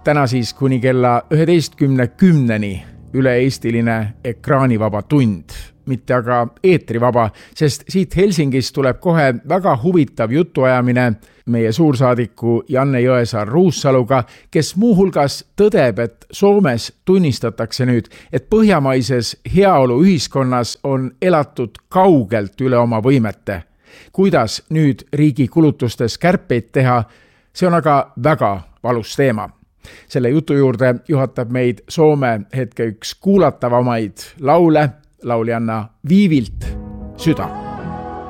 Täna siis kuni kella 11:10 üle-eestiline ekraanivaba tund, mitte aga eetrivaba, sest siit Helsingist tuleb kohe väga huvitav jutuajamine meie suursaadiku Janne Jõesaar-Ruussaluga, kes muuhulgas tõdeb, et Soomes tunnistatakse nüüd, et põhjamaises heaoluühiskonnas on elatud kaugelt üle oma võimete. Kuidas nüüd riigi kulutustes kärpeid teha, see on aga väga valus teema. Selle jutu juurde juhatab meid Soome hetke üks kuulatavamaid laule, lauljanna Viivilt Süda.